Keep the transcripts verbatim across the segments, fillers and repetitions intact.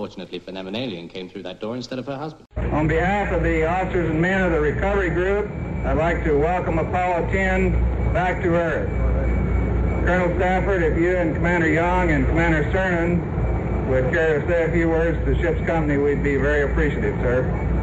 Fortunately for them, an alien came through that door instead of her husband. On behalf of the officers and men of the recovery group, I'd like to welcome Apollo ten back to Earth. Colonel Stafford, if you and Commander Young and Commander Cernan would care to say a few words to the ship's company, we'd be very appreciative, sir.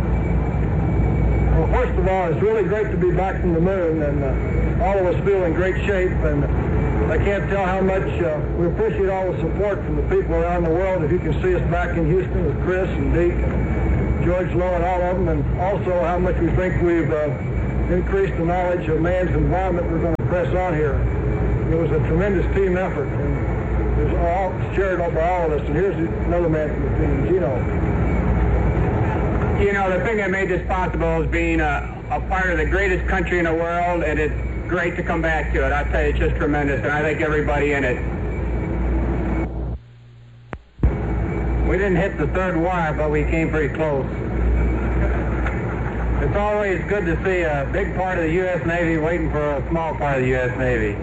Well, first of all, it's really great to be back from the moon, and uh, all of us feel in great shape, and I can't tell how much uh, we appreciate all the support from the people around the world. If you can see us back in Houston with Chris and Deke and George Lowe and all of them, and also how much we think we've uh, increased the knowledge of man's environment we're going to press on here. It was a tremendous team effort, and it was all shared by all of us. And here's another man from the team, Gino. You know, the thing that made this possible is being a, a part of the greatest country in the world, and it's great to come back to it. I tell you, it's just tremendous, and I thank everybody in it. We didn't hit the third wire, but we came pretty close. It's always good to see a big part of the U S Navy waiting for a small part of the U S Navy.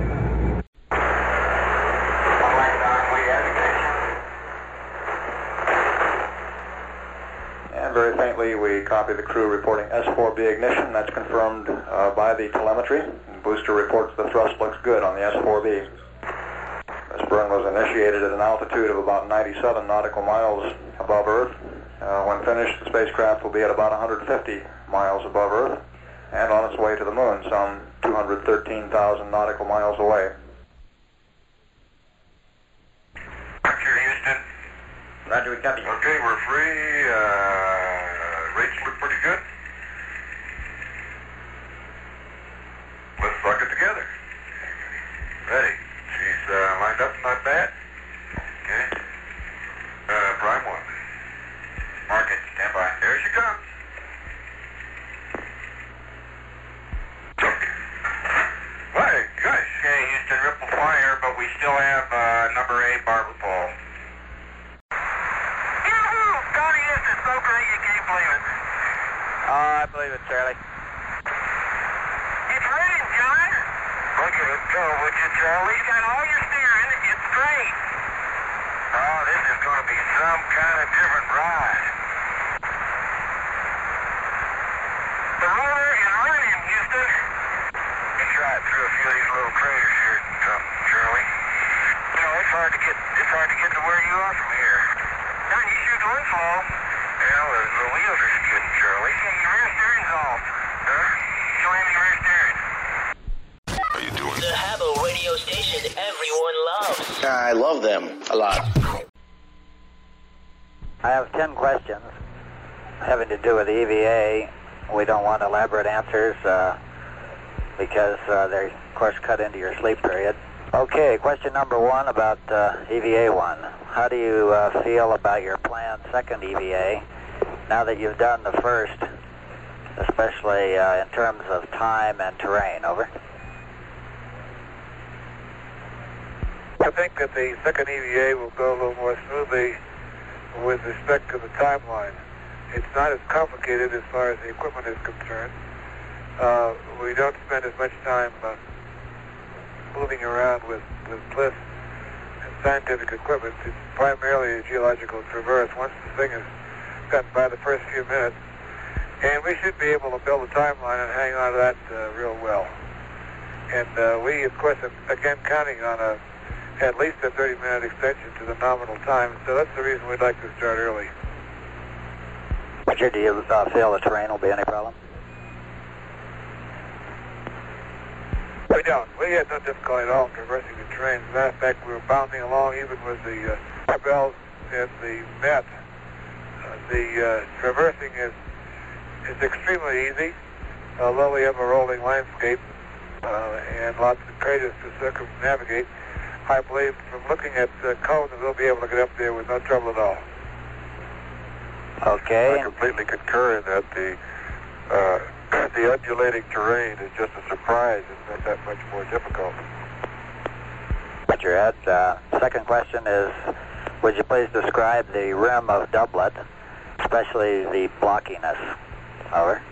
And very faintly, we copy the crew reporting S four B ignition. That's confirmed uh, by the telemetry. Booster reports the thrust looks good on the S four B. This burn was initiated at an altitude of about ninety-seven nautical miles above Earth. Uh, when finished, the spacecraft will be at about one hundred fifty miles above Earth and on its way to the moon, some two hundred thirteen thousand nautical miles away. Roger, Houston. Roger, we copy. Okay, we're free. Uh, rates look pretty good. Let's suck it together. Ready. She's uh, lined up, not bad. Okay. Uh, prime one. Mark it. Stand by. There she comes. Why, gosh. Okay, Houston, ripple fire, but we still have uh, number eight, Barbara Paul. Yahoo! Scotty, this is so great you can't believe it. Uh, I believe it, Charlie. It's raining, John. Look at it go, would you, Charlie? You got all your steering. It's great. Oh, this is going to be some kind of different ride. The rotor is running, Houston. Let's ride through a few of these little craters here, Charlie. You know, it's hard to get. It's hard to get to where you are from here. John, you sure going slow. Well, the, the wheels are skidding, Charlie. Yeah, your rear steering's off. Huh? You don't have any rear steering. How you doing? The Habbo radio station everyone loves. I love them a lot. I have ten questions having to do with the E V A. We don't want elaborate answers uh, because uh, they, of course, cut into your sleep period. Okay, question number one about uh, E V A one. How do you uh, feel about your planned second E V A now that you've done the first, especially uh, in terms of time and terrain? Over. I think that the second E V A will go a little more smoothly with respect to the timeline. It's not as complicated as far as the equipment is concerned. Uh, we don't spend as much time uh, moving around with, with bliss and scientific equipment. It's primarily a geological traverse once the thing has gotten by the first few minutes. And we should be able to build a timeline and hang on to that uh, real well. And uh, we, of course, are again counting on a at least a thirty minute extension to the nominal time. So that's the reason we'd like to start early. Roger, do you uh, feel the terrain will be any problem? We don't. We had no difficulty at all in traversing the terrain. As a matter of fact, we were bounding along even with the uh, bells and the net. Uh, the uh, traversing is is extremely easy, although we have a rolling landscape uh, and lots of craters to circumnavigate. I believe from looking at the cone that we'll be able to get up there with no trouble at all. Okay. I completely concur in that. The uh, the undulating terrain is just a surprise. It's not that much more difficult. Roger, Ed. Uh, second question is, would you please describe the rim of Doublet, especially the blockiness? Over.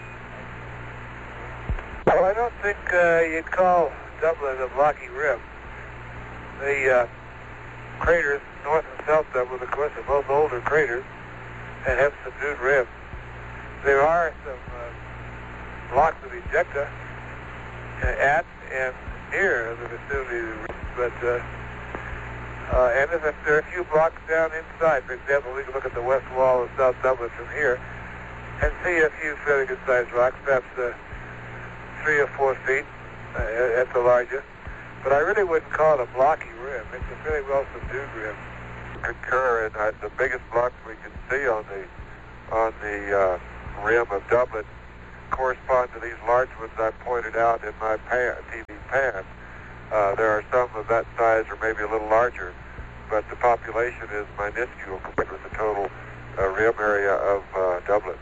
Well, I don't think uh, you'd call Doublet a blocky rim. The uh, craters North and South Dublin, of course, are both older craters and have subdued rim. There are some uh, blocks of ejecta at and near the vicinity of the rim, but uh, uh, and if there are a few blocks down inside. For example, we can look at the west wall of South Dublin from here and see a few fairly good-sized rocks, perhaps uh, three or four feet uh, at the largest. But I really wouldn't call it a blocky rim. It's a fairly well-subdued rim. Concur, and uh, the biggest blocks we can see on the on the uh, rim of Dublin correspond to these large ones I pointed out in my pan, T V pan. Uh, there are some of that size or maybe a little larger, but the population is minuscule compared with the total uh, rim area of uh, Dublin.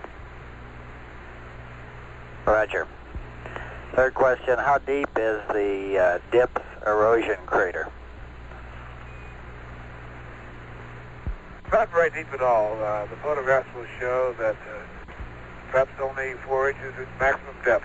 Roger. Third question, how deep is the uh, dip erosion crater? Not very deep at all. Uh, the photographs will show that uh, perhaps only four inches is maximum depth.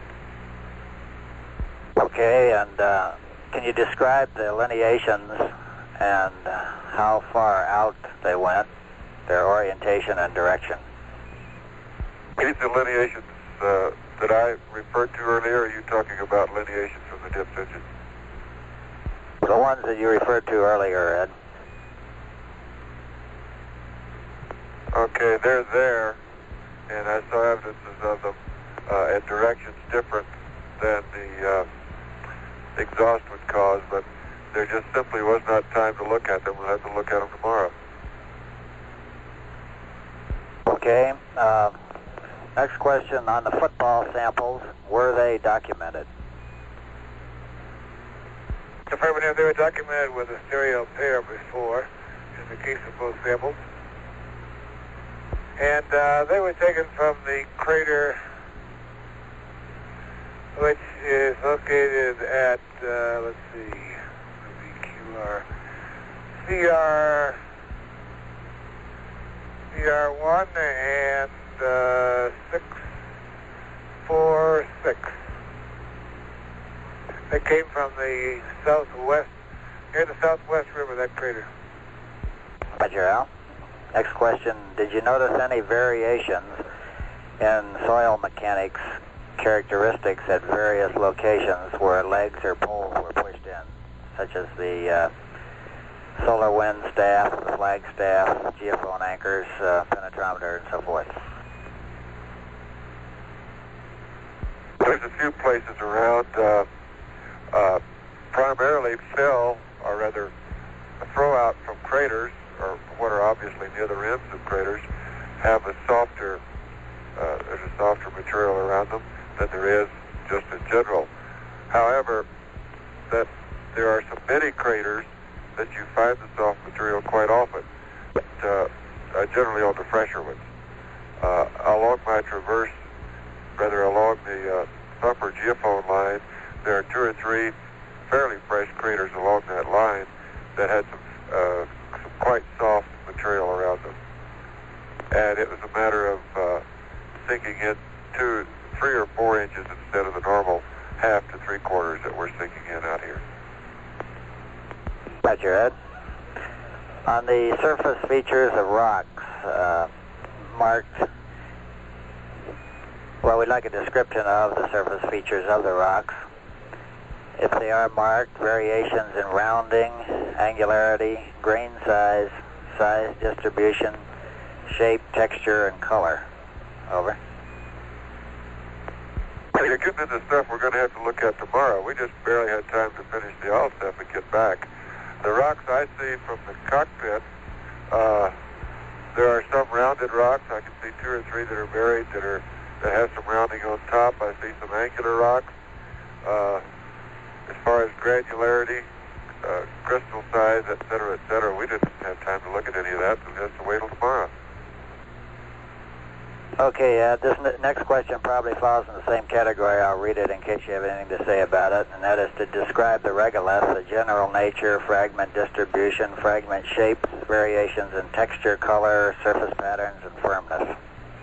Okay, and uh, can you describe the lineations and uh, how far out they went, their orientation and direction? These delineations uh, that I referred to earlier, are you talking about lineations from the dip engine? The ones that you referred to earlier, Ed. Okay, they're there, and I saw evidences of them uh, at directions different than the uh, exhaust would cause, but there just simply was not time to look at them. We'll have to look at them tomorrow. Okay. Uh, next question, on the football samples, were they documented? Affirmative, they were documented with a stereo pair before, in the case of both samples. And uh, they were taken from the crater, which is located at, uh, let's see, Q R, C R, C R one and uh, six four six. They came from the southwest, near the southwest rim of that crater. Roger, Al. Next question, did you notice any variations in soil mechanics characteristics at various locations where legs or poles were pushed in, such as the uh, solar wind staff, the flag staff, geophone anchors, uh, penetrometer, and so forth? There's a few places around, uh, uh, primarily fill, or rather a throw out from craters, or what are obviously near the rims of craters, have a softer, uh, there's a softer material around them than there is just in general. However, that there are some many craters that you find the soft material quite often, but uh, uh, generally on the fresher ones. Uh, along my traverse, rather along the uh, upper geophone line, there are two or three fairly fresh craters along that line that had some, uh, some quite soft material around them. And it was a matter of uh, sinking in two, three or four inches instead of the normal half to three quarters that we're sinking in out here. Roger, Ed. On the surface features of rocks uh, marked, well, we'd like a description of the surface features of the rocks. If they are marked, variations in rounding, angularity, grain size, size distribution, shape, texture, and color. Over. You're getting into stuff we're going to have to look at tomorrow. We just barely had time to finish the all stuff and get back. The rocks I see from the cockpit, uh, there are some rounded rocks. I can see two or three that are buried that are that have some rounding on top. I see some angular rocks. Uh, as far as granularity, uh, crystal size, et cetera, et cetera, we didn't have time to look at any of that, so we have to wait till tomorrow. Okay, uh, this n next question probably falls in the same category. I'll read it in case you have anything to say about it, and that is to describe the regolith, the general nature, fragment distribution, fragment shape, variations in texture, color, surface patterns, and firmness.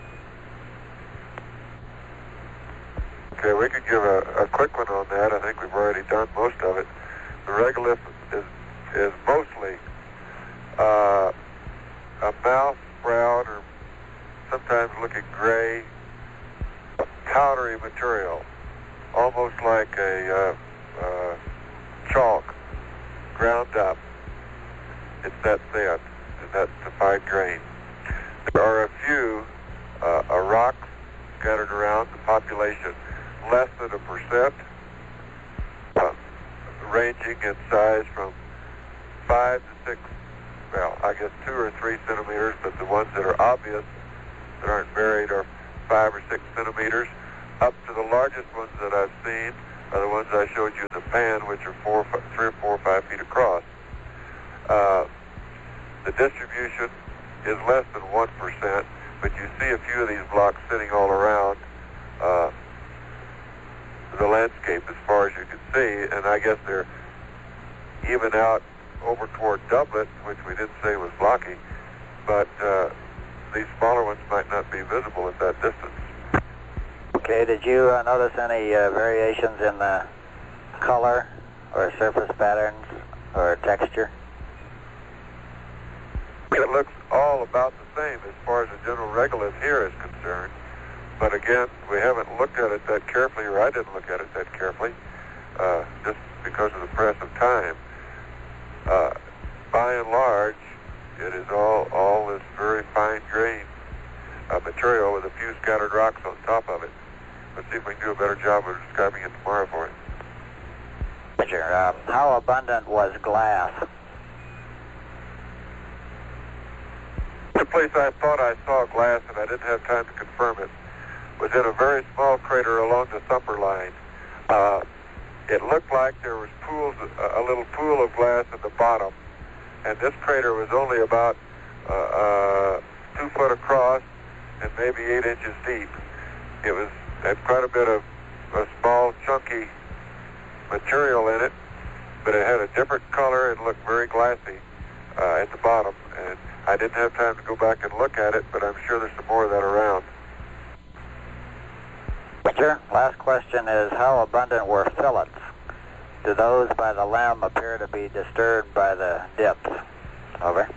Okay, we could give a, a quick one on that. I think we've already done most of it. The regolith is, is mostly uh, a mouse brown or sometimes looking gray, powdery material, almost like a uh, uh, chalk ground up. It's that thin and that fine grain. There are a few uh, uh, rocks scattered around the population, less than a percent, uh, ranging in size from five to six, well, I guess two or three centimeters, but the ones that are obvious that aren't buried are five or six centimeters. Up to the largest ones that I've seen are the ones I showed you in the pan, which are four, five, three or four or five feet across. Uh, the distribution is less than one percent, but you see a few of these blocks sitting all around uh, the landscape as far as you can see, and I guess they're even out over toward Dublin, which we didn't say was blocky, but uh, these smaller ones might not be visible at that distance. Okay, did you uh, notice any uh, variations in the color or surface patterns or texture? It looks all about the same as far as the general regolith here is concerned, but again, we haven't looked at it that carefully, or I didn't look at it that carefully, uh, just because of the press of time. Uh, by and large, it is all, all this very fine grain uh, material with a few scattered rocks on top of it. Let's see if we can do a better job of describing it tomorrow for you. Roger. Um, how abundant was glass? The place I thought I saw glass, and I didn't have time to confirm it, was in a very small crater along the Thumper line. Uh, it looked like there was pools, a little pool of glass at the bottom, and this crater was only about uh, uh, two foot across and maybe eight inches deep. It was had quite a bit of a small, chunky material in it, but it had a different color and looked very glassy uh, at the bottom. And I didn't have time to go back and look at it, but I'm sure there's some more of that around. Roger. Last question is, how abundant were fillets? Do those by the limb appear to be disturbed by the dips? Over.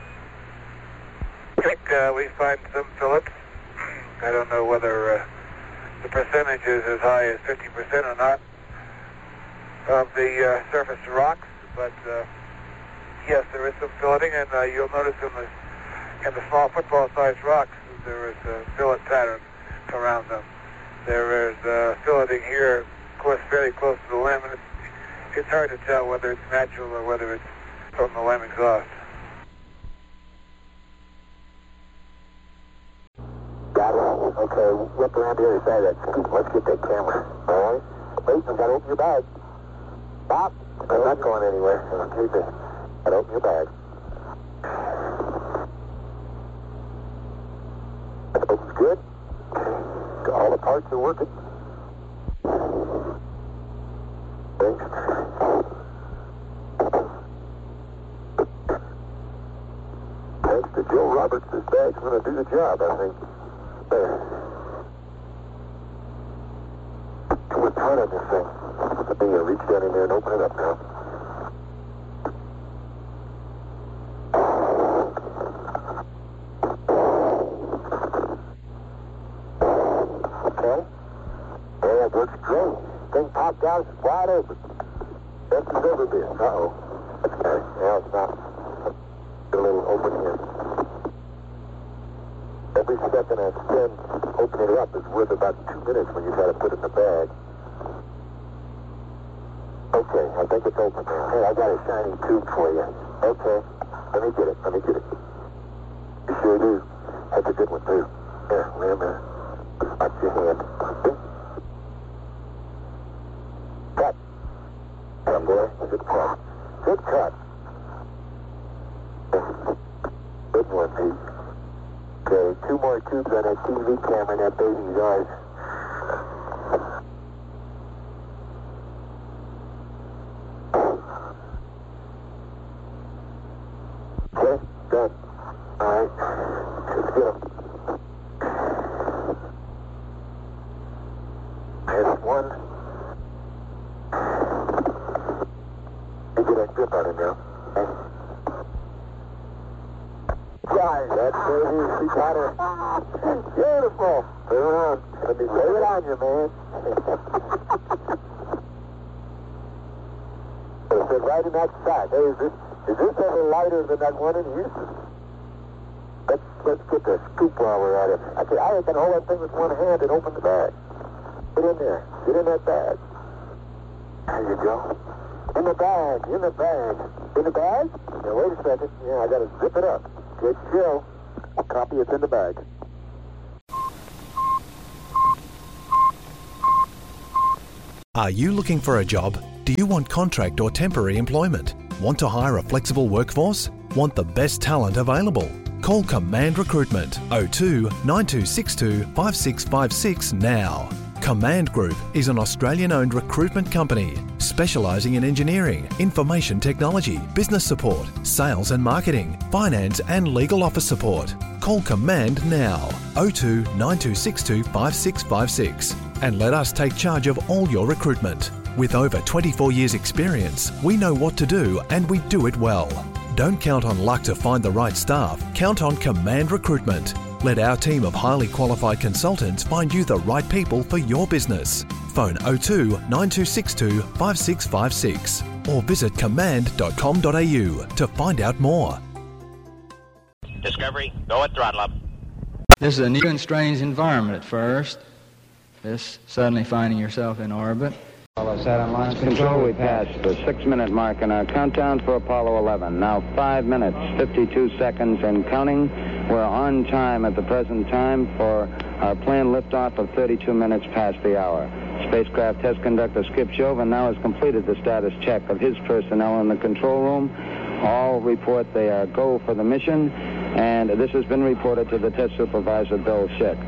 I think uh, we find some fillets. I don't know whether uh, the percentage is as high as fifty percent or not of the uh, surface rocks, but uh, yes, there is some filleting, and uh, you'll notice in the in the small football-sized rocks there is a fillet pattern around them. There is uh, filleting here, of course, very close to the limb, and it's, it's hard to tell whether it's natural or whether it's from the limb exhaust. Got it. Okay, whip around the other side of that scoop. Let's get that camera. All right. Wait, you gotta open your bag. Stop. I'm not going anywhere. Keep it. Gotta open your bag. That opens good. All the parts are working. Thanks. Thanks to Joe Roberts, this bag's gonna do the job, I think. There. Too much time on this thing. Let me uh, reach down in there and open it up now. Okay. Yeah, it works great. Thing popped out, it's wide open. That's the silver bit. Uh-oh. Okay. Now it's not. A little open here. Every second I spend opening it up is worth about two minutes when you try to put it in the bag. Okay, I think it's open now. Hey, I got a shiny tube for you. Okay, let me get it, let me get it. You sure do. That's a good one, too. Here, lay him there. Watch your hand. Cut. Come, boy. Good cut. Good cut. Good one, Pete. Okay, two more tubes on that T V camera in that baby's eyes. Okay, done. All right, let's get them. There's one. You get that grip on it now. Okay. right. That's baby. She got her. Beautiful. Turn around. Let me lay it on you, man. It'll fit right in that sack. Hey, is this, is this ever lighter than that one in Houston? Let's, let's get the scoop while we're at it. I can, I can hold that thing with one hand and open the bag. Get in there. Get in that bag. There you go. In the bag. In the bag. In the bag? Now, wait a second. Yeah, I got to zip it up. Good chill. Copy, it's in the bag. Are you looking for a job? Do you want contract or temporary employment? Want to hire a flexible workforce? Want the best talent available? Call Command Recruitment oh two, nine two six two, five six five six now. Command Group is an Australian-owned recruitment company specialising in engineering, information technology, business support, sales and marketing, finance and legal office support. Call Command now, oh two, nine two six two, five six five six, and let us take charge of all your recruitment. With over twenty-four years experience, we know what to do and we do it well. Don't count on luck to find the right staff. Count on Command Recruitment. Let our team of highly qualified consultants find you the right people for your business. Phone oh two, nine two six two, five six five six or visit command dot com dot a u to find out more. Discovery, go at throttle up. This is a new and strange environment at first. This suddenly finding yourself in orbit. Apollo Saturn launch control, we passed the six-minute mark in our countdown for Apollo eleven. Now five minutes, fifty-two seconds and counting. We're on time at the present time for our planned liftoff of thirty-two minutes past the hour. Spacecraft test conductor Skip Chauvin now has completed the status check of his personnel in the control room. All report they are go for the mission, and this has been reported to the test supervisor, Bill Schick.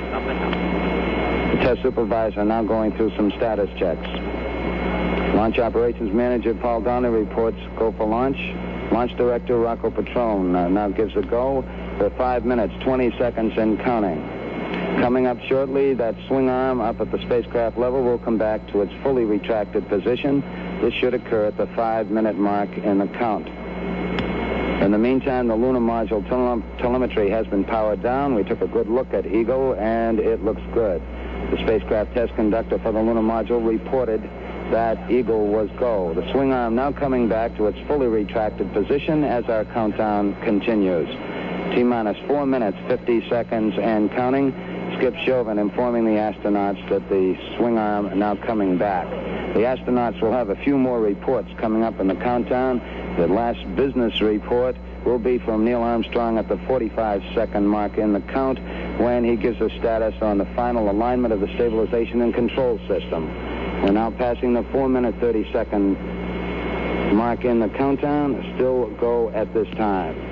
The test supervisor now going through some status checks. Launch Operations Manager Paul Donnelly reports go for launch. Launch Director Rocco Petrone uh, now gives a go for five minutes, twenty seconds and counting. Coming up shortly, that swing arm up at the spacecraft level will come back to its fully retracted position. This should occur at the five-minute mark in the count. In the meantime, the lunar module tele telemetry has been powered down. We took a good look at Eagle, and it looks good. The spacecraft test conductor for the lunar module reported that Eagle was go. The swing arm now coming back to its fully retracted position as our countdown continues. T-minus four minutes, fifty seconds and counting. Skip Chauvin informing the astronauts that the swing arm now coming back. The astronauts will have a few more reports coming up in the countdown. The last business report will be from Neil Armstrong at the forty-five second mark in the count when he gives a status on the final alignment of the stabilization and control system. We're now passing the four minute, thirty second mark in the countdown. Still go at this time.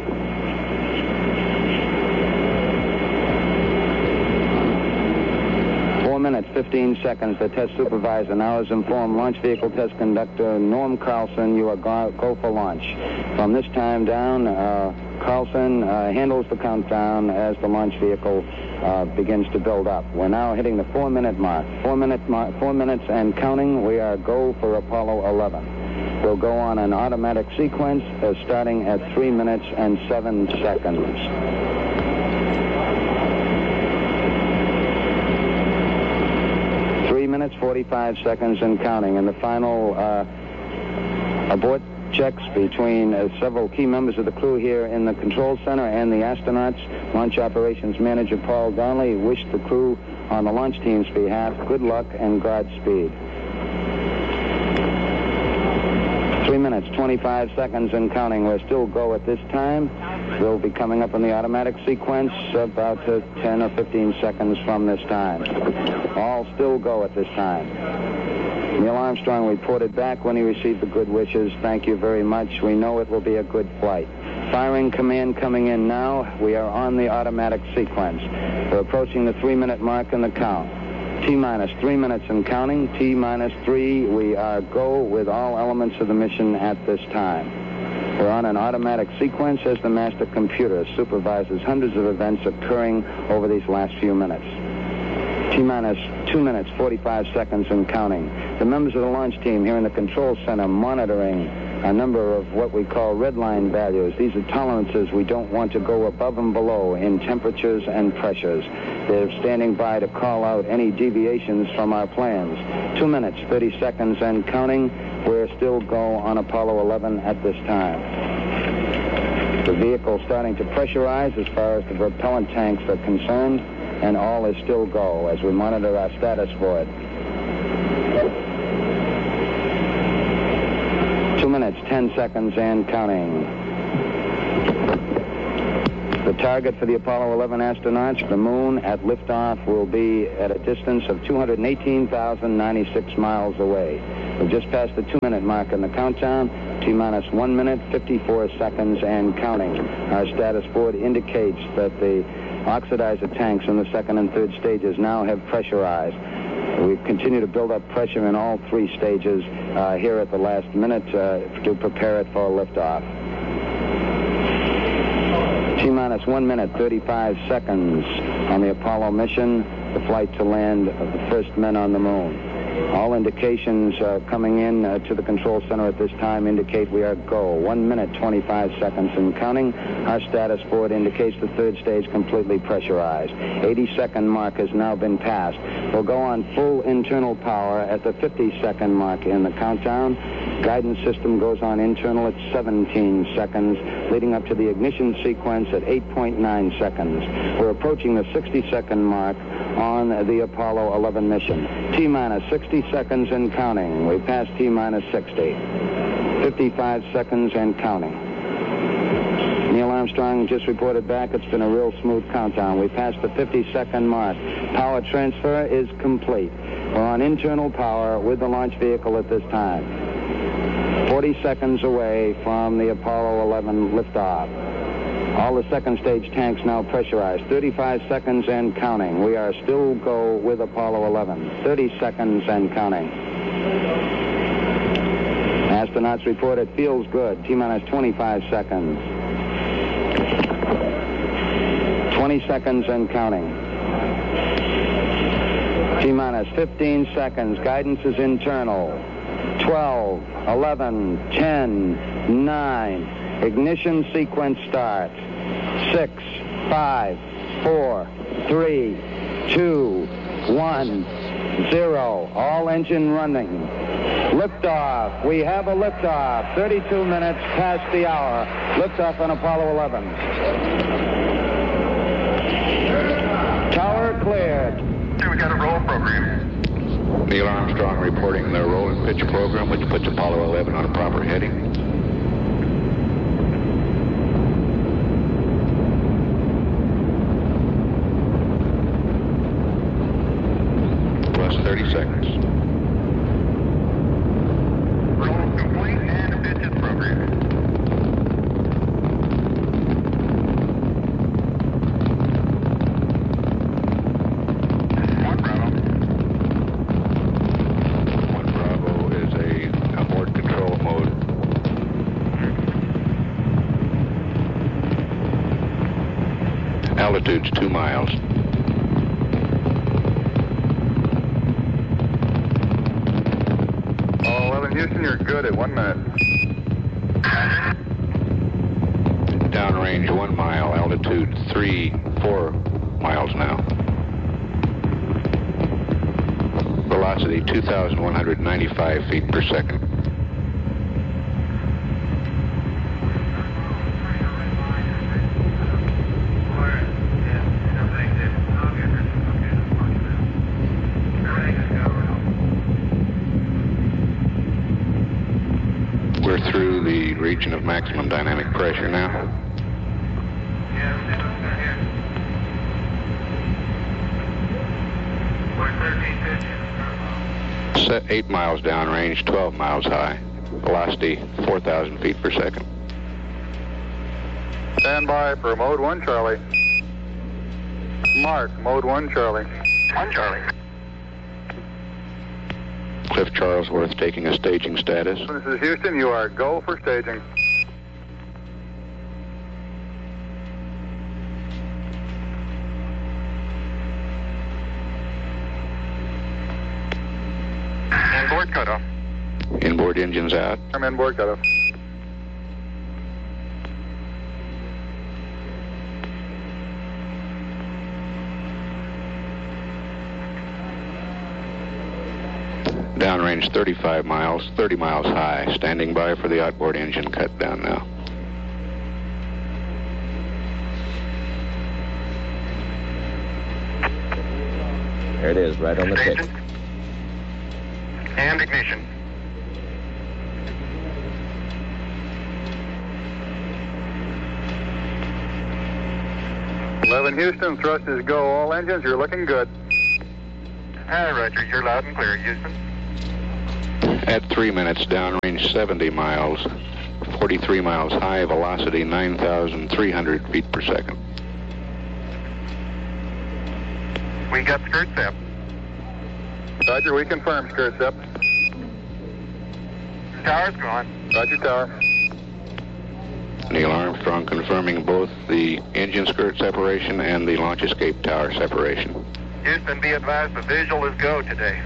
four minutes, fifteen seconds. The test supervisor now has informed launch vehicle test conductor Norm Carlson you are go, go for launch. From this time down, uh, Carlson uh, handles the countdown as the launch vehicle uh, begins to build up. We're now hitting the four minute mark. Four, minute mark, four minutes and counting. We are go for Apollo eleven. We'll go on an automatic sequence uh, starting at three minutes and seven seconds. Three minutes, forty-five seconds and counting. And the final uh, abort checks between uh, several key members of the crew here in the control center and the astronauts. Launch Operations Manager Paul Donnelly wished the crew on the launch team's behalf good luck and Godspeed. Three minutes, twenty-five seconds and counting. We're still go at this time. We'll be coming up in the automatic sequence about uh, ten or fifteen seconds from this time. All still go at this time. Neil Armstrong reported back when he received the good wishes. Thank you very much. We know it will be a good flight. Firing command coming in now. We are on the automatic sequence. We're approaching the three-minute mark in the count. T-minus three minutes and counting. T-minus three. We are go with all elements of the mission at this time. We're on an automatic sequence as the master computer supervises hundreds of events occurring over these last few minutes. T-minus two minutes, forty-five seconds and counting. The members of the launch team here in the control center monitoring a number of what we call red line values. These are tolerances we don't want to go above and below in temperatures and pressures. They're standing by to call out any deviations from our plans. Two minutes, thirty seconds and counting. We're still go on Apollo eleven at this time. The vehicle starting to pressurize as far as the propellant tanks are concerned, and all is still go as we monitor our status for it. Two minutes, ten seconds and counting. The target for the Apollo eleven astronauts, the moon at liftoff, will be at a distance of two hundred eighteen thousand ninety-six miles away. We've just passed the two-minute mark in the countdown. T-minus one minute, fifty-four seconds and counting. Our status board indicates that the oxidizer tanks in the second and third stages now have pressurized. We continue to build up pressure in all three stages uh, here at the last minute uh, to prepare it for liftoff. T-minus one minute, thirty-five seconds on the Apollo mission, the flight to land of the first men on the moon. All indications uh, coming in uh, to the control center at this time indicate we are go. One minute, twenty-five seconds and counting. Our status board indicates the third stage completely pressurized. eighty-second mark has now been passed. We'll go on full internal power at the fifty-second mark in the countdown. Guidance system goes on internal at seventeen seconds, leading up to the ignition sequence at eight point nine seconds. We're approaching the sixty-second mark on the Apollo eleven mission. T-minus sixty seconds and counting. We passed T-minus sixty. fifty-five seconds and counting. Neil Armstrong just reported back. It's been a real smooth countdown. We passed the fifty-second mark. Power transfer is complete. We're on internal power with the launch vehicle at this time. forty seconds away from the Apollo eleven liftoff. All the second stage tanks now pressurized. thirty-five seconds and counting. We are still go with Apollo eleven. thirty seconds and counting. Astronauts report it feels good. T-minus twenty-five seconds. twenty seconds and counting. T-minus fifteen seconds. Guidance is internal. twelve, eleven, ten, nine. Ignition sequence start. Six, five, four, three, two, one, zero. All engine running. Liftoff. We have a liftoff. thirty-two minutes past the hour. Liftoff on Apollo eleven. Tower cleared. We got a roll program. Neil Armstrong reporting the roll and pitch program, which puts Apollo eleven on a proper heading. Plus thirty seconds. Roll complete and pitches program. Altitude's two miles. Oh, eleven Houston, you're good at one minute. Downrange one mile, altitude three, four miles now. Velocity two thousand one hundred ninety-five feet per second. We're through the region of maximum dynamic pressure now. Set eight miles downrange, twelve miles high. Velocity four thousand feet per second. Stand by for mode one, Charlie. Mark, mode one, Charlie. One, Charlie. Cliff Charlesworth taking a staging status. This is Houston. You are go for staging. Inboard cutoff. Inboard outboard engines out. I'm inboard, cut off. Downrange thirty-five miles, thirty miles high. Standing by for the outboard engine cut down now. There it is, right on the tick. And ignition. eleven Houston, thrust is go. All engines, you're looking good. Hi, Roger. You're loud and clear, Houston. At three minutes, downrange seventy miles, forty-three miles high, velocity nine thousand three hundred feet per second. We got skirt sep. Roger, we confirm skirt sep. Tower's gone. Roger, tower. Neil Armstrong confirming both the engine skirt separation and the launch escape tower separation. Houston, be advised the visual is go today.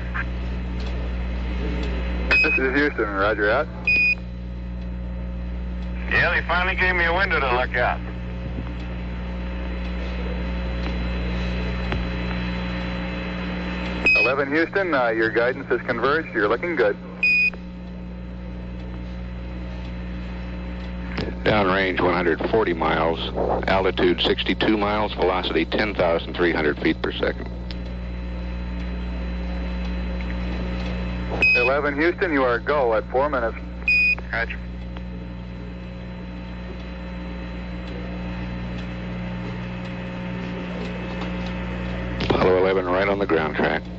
This is Houston, Roger, out. Yeah, they finally gave me a window to look out. eleven Houston, uh, your guidance has converged. You're looking good. Downrange one hundred forty miles, altitude sixty-two miles, velocity ten thousand three hundred feet per second. eleven Houston, you are go at four minutes. Roger. Apollo eleven right on the ground track.